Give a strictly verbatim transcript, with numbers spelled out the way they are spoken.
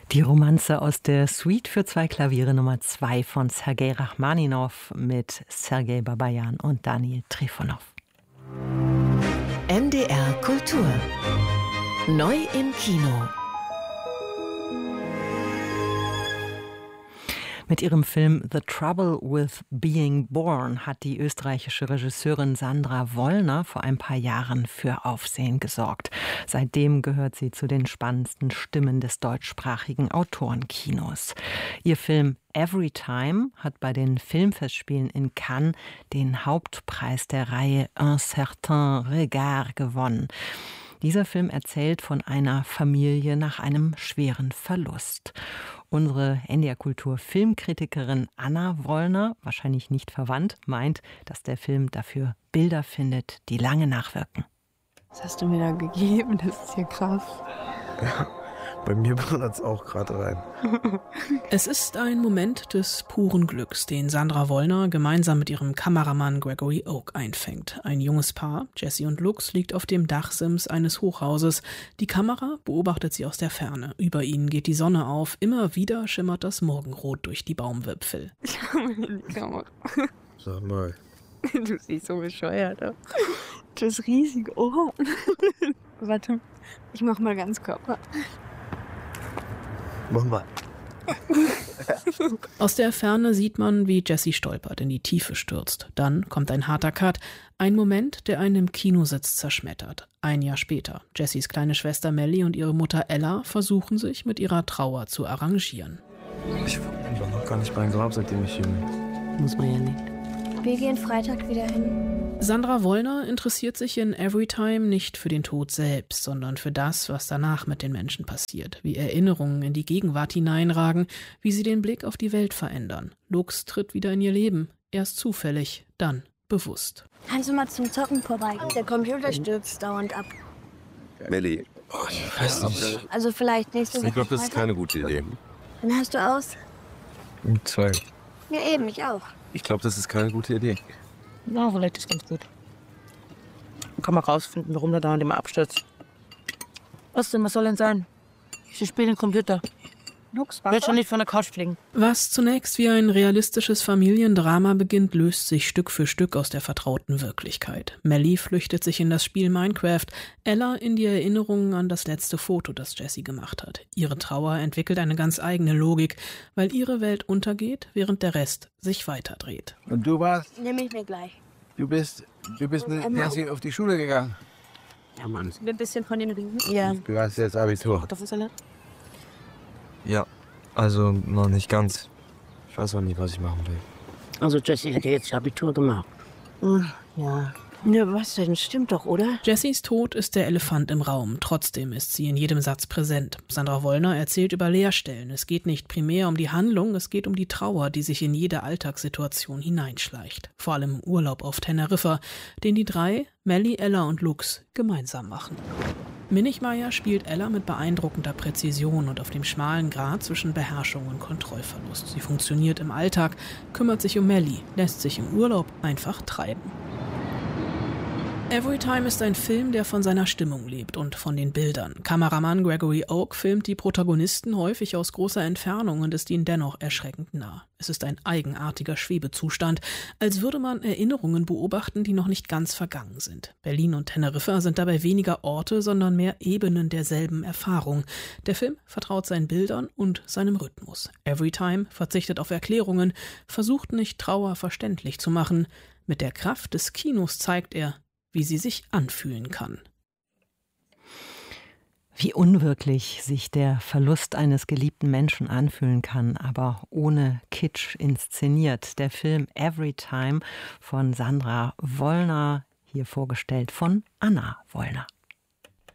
Die Romanze aus der Suite für zwei Klaviere Nummer zwei von Sergei Rachmaninow mit Sergei Babajan und Daniel Trifonov. N D R Kultur. Neu im Kino. Mit ihrem Film The Trouble with Being Born hat die österreichische Regisseurin Sandra Wollner vor ein paar Jahren für Aufsehen gesorgt. Seitdem gehört sie zu den spannendsten Stimmen des deutschsprachigen Autorenkinos. Ihr Film Everytime hat bei den Filmfestspielen in Cannes den Hauptpreis der Reihe Un certain regard gewonnen. Dieser Film erzählt von einer Familie nach einem schweren Verlust. Unsere N D R-Kultur-Filmkritikerin Anna Wollner, wahrscheinlich nicht verwandt, meint, dass der Film dafür Bilder findet, die lange nachwirken. Was hast du mir da gegeben? Das ist ja krass. Ja, bei mir wandert es auch gerade rein. Es ist ein Moment des puren Glücks, den Sandra Wollner gemeinsam mit ihrem Kameramann Gregory Oak einfängt. Ein junges Paar, Jessie und Lux, liegt auf dem Dachsims eines Hochhauses. Die Kamera beobachtet sie aus der Ferne. Über ihnen geht die Sonne auf. Immer wieder schimmert das Morgenrot durch die Baumwipfel. Schau mal in die Kamera. Sag mal. Du siehst so bescheuert aus. Das riesige Ohr. Warte, ich mach mal ganz Körper. Mach mal. Aus der Ferne sieht man, wie Jessie stolpert, in die Tiefe stürzt. Dann kommt ein harter Cut. Ein Moment, der einen im Kinositz zerschmettert. Ein Jahr später. Jessies kleine Schwester Melly und ihre Mutter Ella versuchen sich mit ihrer Trauer zu arrangieren. Ich war noch gar nicht bei einem Grab, seitdem ich hier bin. Muss man ja nicht. Wir gehen Freitag wieder hin. Sandra Wollner interessiert sich in Everytime nicht für den Tod selbst, sondern für das, was danach mit den Menschen passiert. Wie Erinnerungen in die Gegenwart hineinragen, wie sie den Blick auf die Welt verändern. Lux tritt wieder in ihr Leben. Erst zufällig, dann bewusst. Kannst du mal zum Zocken vorbei? Der Computer stürzt dauernd ab. Melly, Oh, ich weiß nicht. Also vielleicht nächste Woche. ich glaube, das ist keine gute Idee. Dann hast du aus. Um zwei. Ja eben, ich auch. Ich glaube, das ist keine gute Idee. Ja, vielleicht ist ganz gut. Dann kann man rausfinden, warum der da an dem abstürzt. Was denn, was soll denn sein? Ich spiele den Computer. Nux, wird schon nicht von der Couch fliegen. Was zunächst wie ein realistisches Familiendrama beginnt, löst sich Stück für Stück aus der vertrauten Wirklichkeit. Melly flüchtet sich in das Spiel Minecraft, Ella in die Erinnerungen an das letzte Foto, das Jessie gemacht hat. Ihre Trauer entwickelt eine ganz eigene Logik, weil ihre Welt untergeht, während der Rest sich weiterdreht. Und du warst, Nehme ich mir gleich. du bist, du bist mit Nancy auf die Schule gegangen. Ja, Mann. Ein bisschen von den Ringen. Ja. Du hast jetzt Abitur. Kartoffelsalat? Ja, also noch nicht ganz. Ich weiß auch nicht, was ich machen will. Also Jessie hätte jetzt Abitur gemacht. Ja. Ja, was denn? Stimmt doch, oder? Jessies Tod ist der Elefant im Raum. Trotzdem ist sie in jedem Satz präsent. Sandra Wollner erzählt über Leerstellen. Es geht nicht primär um die Handlung, es geht um die Trauer, die sich in jede Alltagssituation hineinschleicht. Vor allem im Urlaub auf Teneriffa, den die drei, Melly, Ella und Lux, gemeinsam machen. Minichmeier spielt Ella mit beeindruckender Präzision und auf dem schmalen Grat zwischen Beherrschung und Kontrollverlust. Sie funktioniert im Alltag, kümmert sich um Melly, lässt sich im Urlaub einfach treiben. Everytime ist ein Film, der von seiner Stimmung lebt und von den Bildern. Kameramann Gregory Oak filmt die Protagonisten häufig aus großer Entfernung und ist ihnen dennoch erschreckend nah. Es ist ein eigenartiger Schwebezustand, als würde man Erinnerungen beobachten, die noch nicht ganz vergangen sind. Berlin und Teneriffa sind dabei weniger Orte, sondern mehr Ebenen derselben Erfahrung. Der Film vertraut seinen Bildern und seinem Rhythmus. Everytime verzichtet auf Erklärungen, versucht nicht Trauer verständlich zu machen. Mit der Kraft des Kinos zeigt er, wie sie sich anfühlen kann. Wie unwirklich sich der Verlust eines geliebten Menschen anfühlen kann, aber ohne Kitsch inszeniert. Der Film Everytime von Sandra Wollner, hier vorgestellt von Anna Wollner.